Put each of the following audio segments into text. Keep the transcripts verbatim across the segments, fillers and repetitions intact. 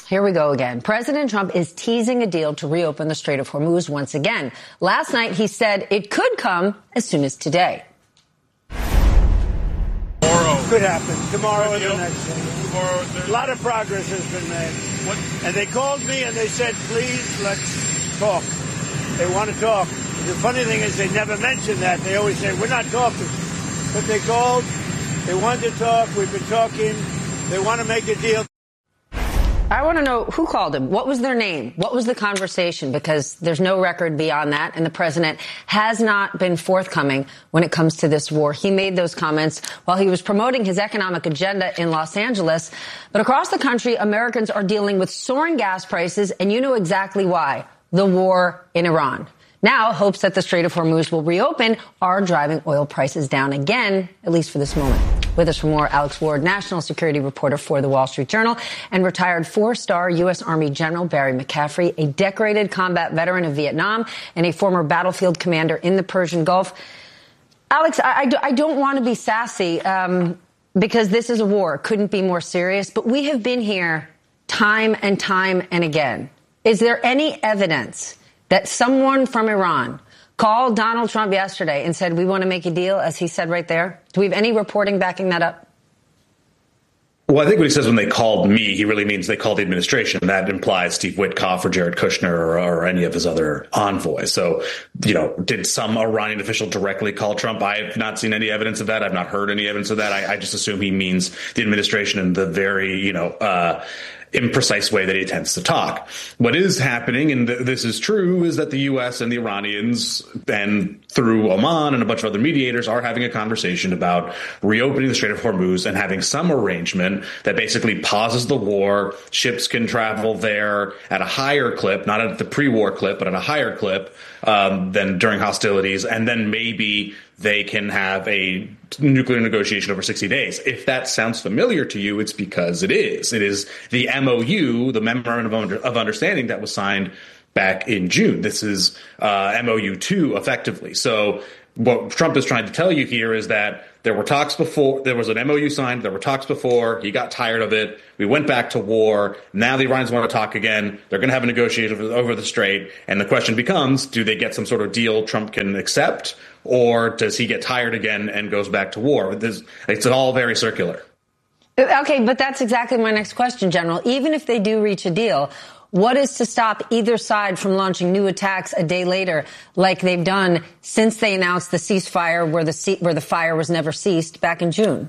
Here we go again. President Trump is teasing a deal to reopen the Strait of Hormuz once again. Last night, he said it could come as soon as today. Tomorrow. Could happen. Tomorrow or the next day. Tomorrow. A lot of progress has been made. What? And they called me and they said, please, let's talk. They want to talk. The funny thing is they never mention that. They always say, we're not talking. But they called. They wanted to talk. We've been talking. They want to make a deal. I want to know who called him. What was their name? What was the conversation? Because there's no record beyond that. And the president has not been forthcoming when it comes to this war. He made those comments while he was promoting his economic agenda in Los Angeles. But across the country, Americans are dealing with soaring gas prices. And you know exactly why. The war in Iran. Now, hopes that the Strait of Hormuz will reopen are driving oil prices down again, at least for this moment. With us for more, Alex Ward, national security reporter for The Wall Street Journal, and retired four-star U S. Army General Barry McCaffrey, a decorated combat veteran of Vietnam and a former battlefield commander in the Persian Gulf. Alex, I, I don't want to be sassy um, because this is a war. It couldn't be more serious, but we have been here time and time and again. Is there any evidence that someone from Iran called Donald Trump yesterday and said, we want to make a deal, as he said right there? Do we have any reporting backing that up? Well, I think what he says when they called me, he really means they called the administration. That implies Steve Witkoff or Jared Kushner or, or any of his other envoys. So, you know, did some Iranian official directly call Trump? I have not seen any evidence of that. I've not heard any evidence of that. I, I just assume he means the administration in the very, you know, uh, imprecise way that he tends to talk. What is happening, and th- this is true, is that the U S and the Iranians, and through Oman and a bunch of other mediators, are having a conversation about reopening the Strait of Hormuz and having some arrangement that basically pauses the war. Ships can travel there at a higher clip, not at the pre-war clip, but at a higher clip um, than during hostilities. And then maybe they can have a nuclear negotiation over sixty days. If that sounds familiar to you, it's because it is. It is the M O U, the Memorandum of Understanding that was signed back in June. This is uh, M O U two, effectively. So what Trump is trying to tell you here is that there were talks before, there was an M O U signed, there were talks before, he got tired of it, we went back to war, now the Iranians want to talk again, they're going to have a negotiation over, over the Strait, and the question becomes, do they get some sort of deal Trump can accept, or does he get tired again and goes back to war? This, it's all very circular. Okay, but that's exactly my next question, General. Even if they do reach a deal, what is to stop either side from launching new attacks a day later, like they've done since they announced the ceasefire where the where the fire was never ceased back in June?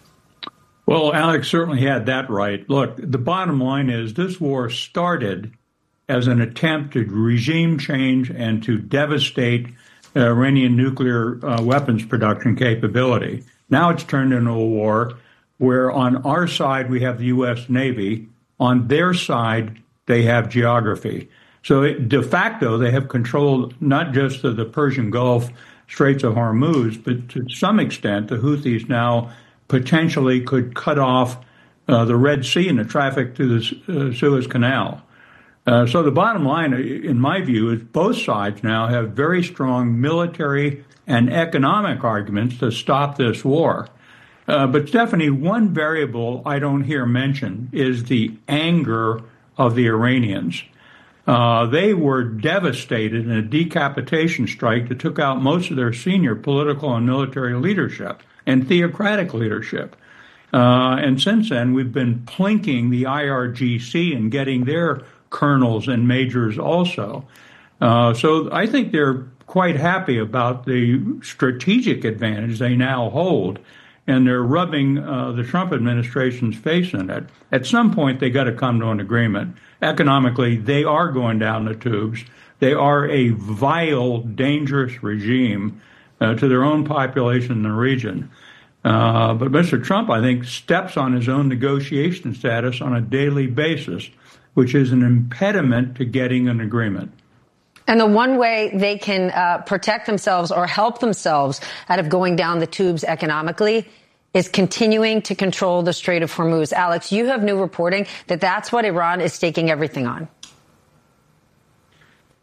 Well, Alex certainly had that right. Look, the bottom line is this war started as an attempt to regime change and to devastate uh, Iranian nuclear uh, weapons production capability. Now it's turned into a war where on our side we have the U S. Navy, on their side they have geography. So it, de facto, they have control not just of the Persian Gulf, Straits of Hormuz, but to some extent, the Houthis now potentially could cut off uh, the Red Sea and the traffic to the uh, Suez Canal. Uh, so the bottom line, in my view, is both sides now have very strong military and economic arguments to stop this war. Uh, but Stephanie, one variable I don't hear mentioned is the anger of the Iranians. Uh, they were devastated in a decapitation strike that took out most of their senior political and military leadership and theocratic leadership. Uh, and since then, we've been plinking the I R G C and getting their colonels and majors also. Uh, so I think they're quite happy about the strategic advantage they now hold, and they're rubbing uh, the Trump administration's face in it. At some point, they got to come to an agreement. Economically, they are going down the tubes. They are a vile, dangerous regime uh, to their own population in the region. Uh, but Mister Trump, I think, steps on his own negotiation status on a daily basis, which is an impediment to getting an agreement. And the one way they can uh, protect themselves or help themselves out of going down the tubes economically is continuing to control the Strait of Hormuz. Alex, you have new reporting that that's what Iran is staking everything on.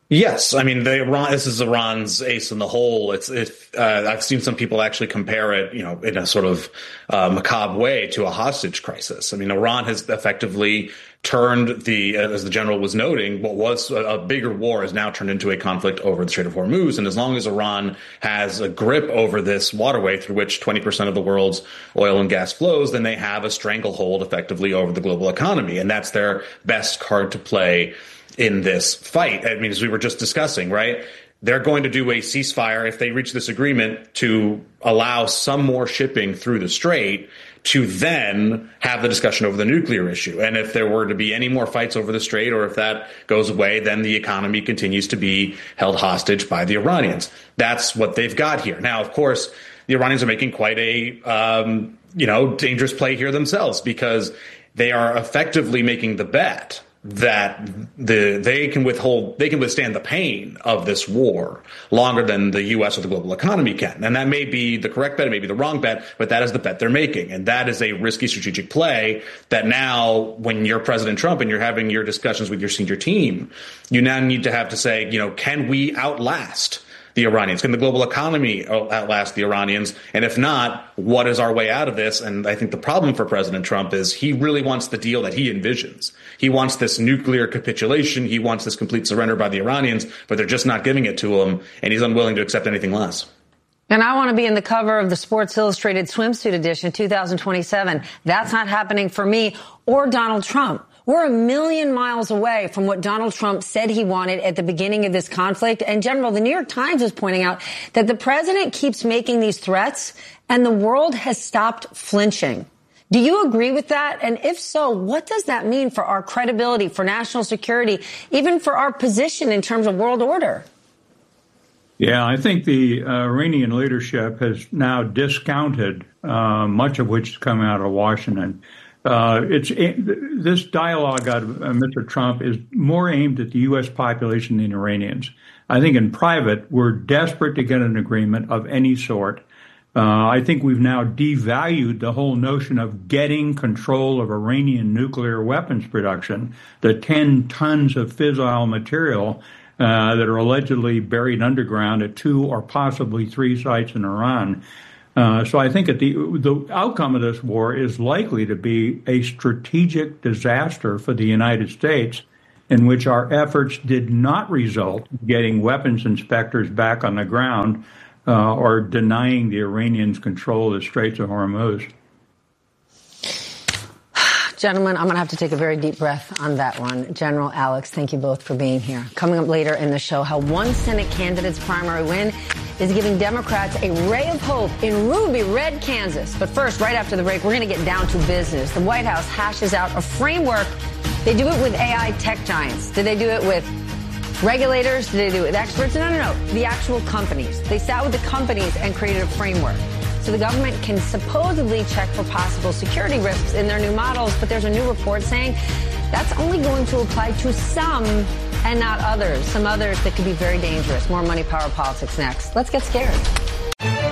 Yes, I mean, the Iran, this is Iran's ace in the hole. It's if uh, I've seen some people actually compare it, you know, in a sort of uh, macabre way to a hostage crisis. I mean, Iran has effectively turned the, as the general was noting, what was a, a bigger war has now turned into a conflict over the Strait of Hormuz. And as long as Iran has a grip over this waterway through which twenty percent of the world's oil and gas flows, then they have a stranglehold effectively over the global economy. And that's their best card to play in this fight. I mean, as we were just discussing, right? They're going to do a ceasefire if they reach this agreement to allow some more shipping through the strait to then have the discussion over the nuclear issue. And if there were to be any more fights over the strait, or if that goes away, then the economy continues to be held hostage by the Iranians. That's what they've got here. Now, of course, the Iranians are making quite a, um, you know, dangerous play here themselves, because they are effectively making the bet that the they can withhold they can withstand the pain of this war longer than the U S or the global economy can. And that may be the correct bet, it may be the wrong bet, but that is the bet they're making. And that is a risky strategic play that now, when you're President Trump and you're having your discussions with your senior team, you now need to have to say, you know, can we outlast the Iranians? Can the global economy outlast the Iranians? And if not, what is our way out of this? And I think the problem for President Trump is he really wants the deal that he envisions. He wants this nuclear capitulation. He wants this complete surrender by the Iranians, but they're just not giving it to him, and he's unwilling to accept anything less. And I want to be in the cover of the Sports Illustrated swimsuit edition two thousand twenty-seven. That's not happening for me or Donald Trump. We're a million miles away from what Donald Trump said he wanted at the beginning of this conflict. And General, the New York Times is pointing out that the president keeps making these threats and the world has stopped flinching. Do you agree with that? And if so, what does that mean for our credibility, for national security, even for our position in terms of world order? Yeah, I think the uh, Iranian leadership has now discounted uh, much of which is coming out of Washington. Uh, it's it, this dialogue out of uh, Mister Trump is more aimed at the U S population than Iranians. I think in private, we're desperate to get an agreement of any sort. Uh, I think we've now devalued the whole notion of getting control of Iranian nuclear weapons production, the ten tons of fissile material uh, that are allegedly buried underground at two or possibly three sites in Iran. Uh, so I think that the the outcome of this war is likely to be a strategic disaster for the United States, in which our efforts did not result in getting weapons inspectors back on the ground uh, or denying the Iranians control of the Straits of Hormuz. Gentlemen, I'm going to have to take a very deep breath on that one. General Alex, thank you both for being here. Coming up later in the show, how one Senate candidate's primary win is giving Democrats a ray of hope in ruby red Kansas. But first, right after the break, we're going to get down to business. The White House hashes out a framework. They do it with A I tech giants. Did they do it with regulators? Did they do it with experts? No, no, no. The actual companies. They sat with the companies and created a framework. So the government can supposedly check for possible security risks in their new models, but there's a new report saying that's only going to apply to some and not others. Some others that could be very dangerous. More money, power, politics next. Let's get scared.